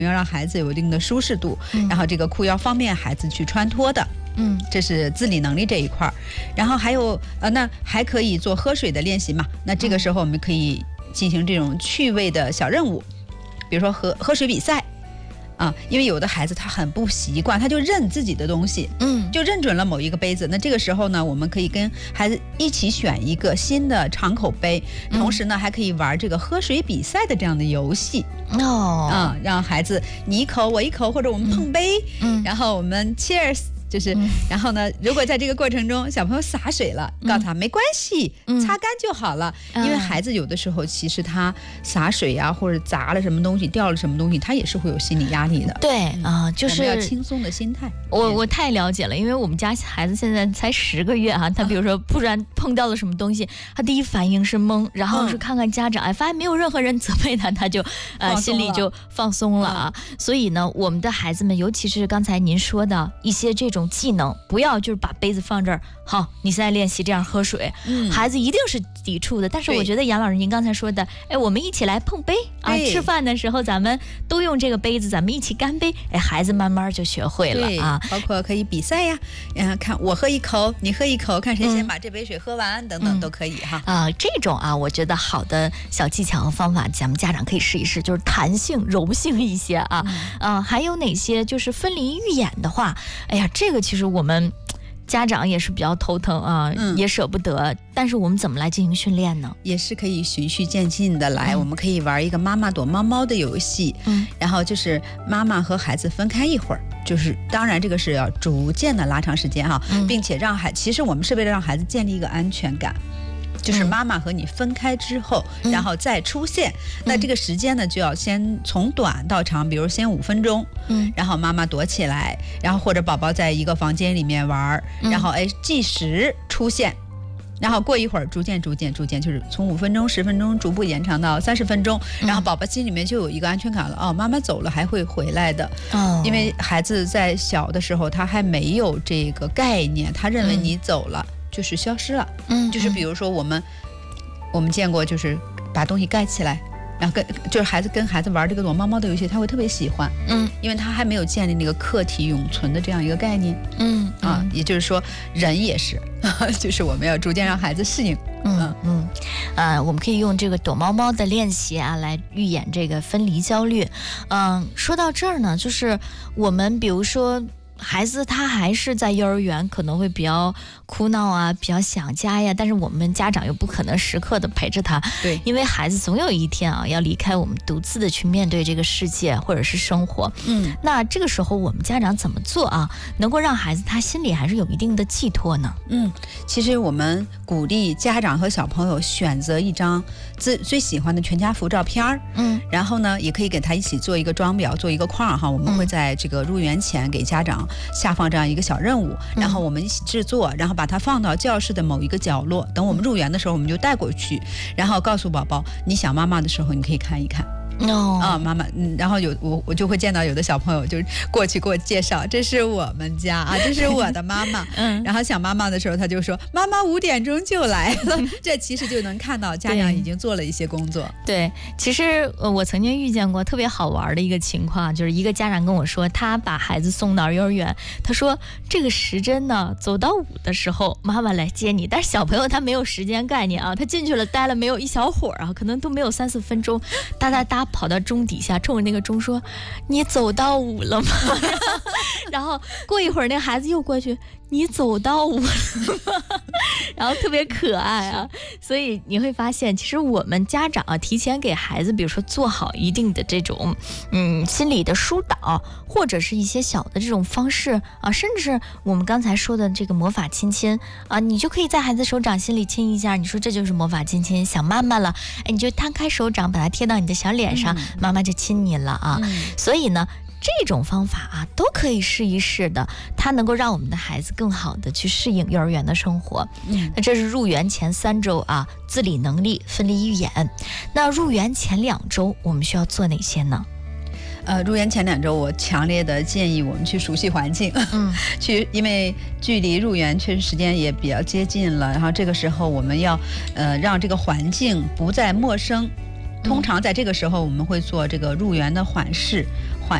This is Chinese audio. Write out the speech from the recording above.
要让孩子有一定的舒适度，然后这个裤要方便孩子去穿脱的。这是自理能力这一块。然后还有那还可以做喝水的练习嘛。那这个时候我们可以进行这种趣味的小任务，比如说喝水比赛。因为有的孩子他很不习惯，他就认自己的东西，就认准了某一个杯子。那这个时候呢，我们可以跟孩子一起选一个新的长口杯，同时呢还可以玩这个喝水比赛的这样的游戏。让孩子你一口我一口，或者我们碰杯，然后我们 cheers。然后呢，如果在这个过程中小朋友洒水了，告诉他没关系，擦干就好了。因为孩子有的时候其实他洒水呀，或者砸了什么东西，掉了什么东西，他也是会有心理压力的。 对就是我们要轻松的心态。 我太了解了，因为我们家孩子现在才10个月他比如说突然碰到了什么东西，他第一反应是懵，然后是看看家长，发现没有任何人责备他，他就心里就放松了所以呢，我们的孩子们，尤其是刚才您说的一些这种技能，不要就是把杯子放这儿，好，你现在练习这样喝水，孩子一定是抵触的。但是我觉得杨老师您刚才说的，我们一起来碰杯吃饭的时候咱们都用这个杯子，咱们一起干杯，孩子慢慢就学会了包括可以比赛呀，看我喝一口，你喝一口，看谁先把这杯水喝完，等等都可以这种我觉得好的小技巧和方法，咱们家长可以试一试，就是弹性柔性一些还有哪些就是分离预演的话，这个其实我们家长也是比较头疼也舍不得，但是我们怎么来进行训练呢？ 也是可以循序渐进的来，我们可以玩一个妈妈躲猫猫的游戏，然后就是妈妈和孩子分开一会儿，就是当然这个是要逐渐的拉长时间并且其实我们是为了让孩子建立一个安全感。就是妈妈和你分开之后，然后再出现，那这个时间呢就要先从短到长，比如先5分钟，然后妈妈躲起来，然后或者宝宝在一个房间里面玩，然后计时出现，然后过一会儿逐渐就是从5分钟10分钟逐步延长到30分钟，然后宝宝心里面就有一个安全感了，妈妈走了还会回来的。因为孩子在小的时候他还没有这个概念，他认为你走了就是消失了。就是比如说我们见过，就是把东西盖起来，然后就是跟孩子玩这个躲猫猫的游戏，他会特别喜欢。因为他还没有建立那个客体永存的这样一个概念。也就是说人也是就是我们要逐渐让孩子适应。 我们可以用这个躲猫猫的练习来预演这个分离焦虑。说到这儿呢，就是我们比如说孩子他还是在幼儿园，可能会比较哭闹比较想家呀，但是我们家长又不可能时刻的陪着他。 对， 因为孩子总有一天要离开我们，独自的去面对这个世界或者是生活。那这个时候我们家长怎么做能够让孩子他心里还是有一定的寄托呢？ 其实我们鼓励家长和小朋友选择一张最喜欢的全家福照片，然后呢也可以给他一起做一个装裱，做一个框我们会在这个入园前给家长下放这样一个小任务，然后我们一起制作，然后把它放到教室的某一个角落，等我们入园的时候我们就带过去，然后告诉宝宝你想妈妈的时候你可以看一看。妈妈，然后我就会见到有的小朋友就过去给我介绍，这是我们家这是我的妈妈。然后想妈妈的时候，他就说妈妈5点钟就来了。这其实就能看到家长已经做了一些工作。 对，其实我曾经遇见过特别好玩的一个情况，就是一个家长跟我说，他把孩子送到幼儿园，他说这个时针呢，走到5的时候妈妈来接你，但是小朋友他没有时间概念他进去了待了没有1小会儿可能都没有3-4分钟，哒跑到钟底下，冲着那个钟说：“你走到5了吗？”然后过一会儿，那孩子又过去：“你走到5了吗？”然后特别可爱所以你会发现，其实我们家长提前给孩子，比如说做好一定的这种心理的疏导，或者是一些小的这种方式甚至是我们刚才说的这个魔法亲亲你就可以在孩子手掌心里亲一下，你说这就是魔法亲亲，想妈妈了，你就摊开手掌，把它贴到你的小脸上，妈妈就亲你了所以呢，这种方法都可以试一试的，它能够让我们的孩子更好的去适应幼儿园的生活。那这是入园前3周自理能力分离预演。那入园前2周我们需要做哪些呢？ 入园前2周，我强烈的建议我们去熟悉环境，因为距离入园确实时间也比较接近了，然后这个时候我们要让这个环境不再陌生， 通常在这个时候我们会做这个入园的缓释。